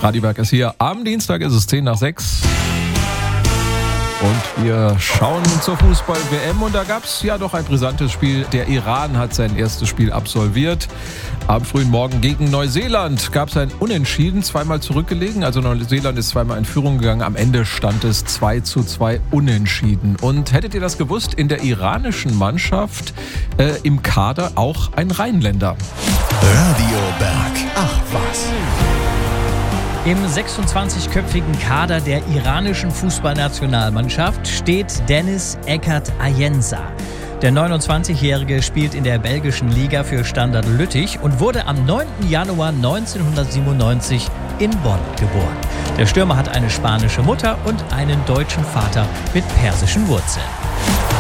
Radio Berg ist hier. Am Dienstag ist es 5:10. Und wir schauen zur Fußball-WM und da gab es ja doch ein brisantes Spiel. Der Iran hat sein erstes Spiel absolviert. Am frühen Morgen gegen Neuseeland gab es ein Unentschieden, zweimal zurückgelegen. Also Neuseeland ist zweimal in Führung gegangen. Am Ende stand es 2:2 unentschieden. Und hättet ihr das gewusst, in der iranischen Mannschaft im Kader auch ein Rheinländer. Radio Berg. Ach was. Im 26-köpfigen Kader der iranischen Fußballnationalmannschaft steht Deniz Eckert Ayenza. Der 29-Jährige spielt in der belgischen Liga für Standard Lüttich und wurde am 9. Januar 1997 in Bonn geboren. Der Stürmer hat eine spanische Mutter und einen deutschen Vater mit persischen Wurzeln.